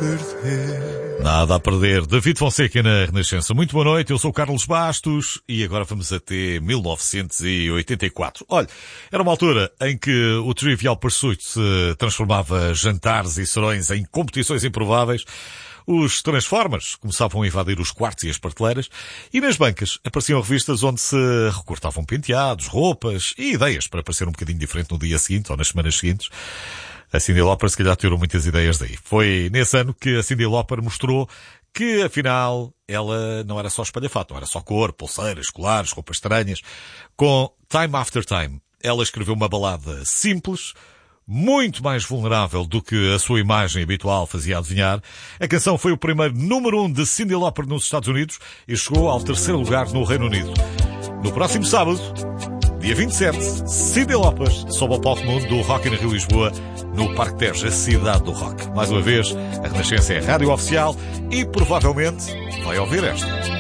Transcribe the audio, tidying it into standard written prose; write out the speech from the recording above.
Nada a perder. David Fonseca na Renascença. Muito boa noite, eu sou o Carlos Bastos e agora vamos até 1984. Olha, era uma altura em que o Trivial Pursuit transformava jantares e serões em competições improváveis. Os Transformers começavam a invadir os quartos e as prateleiras e nas bancas apareciam revistas onde se recortavam penteados, roupas e ideias para parecer um bocadinho diferente no dia seguinte ou nas semanas seguintes. A Cyndi Lauper se calhar tirou muitas ideias daí. Foi nesse ano que a Cyndi Lauper mostrou que, afinal, ela não era só espalhafato, não era só cor, pulseiras, colares, roupas estranhas. Com Time After Time, ela escreveu uma balada simples, muito mais vulnerável do que a sua imagem habitual fazia adivinhar. A canção foi o primeiro número 1 de Cyndi Lauper nos Estados Unidos e chegou ao 3º lugar no Reino Unido. No próximo sábado, dia 27, Cyndi Lauper sob o palco mundo do Rock in Rio Lisboa, no Parque Tejo, a cidade do rock. Mais uma vez, a Renascença é a rádio oficial e provavelmente vai ouvir esta.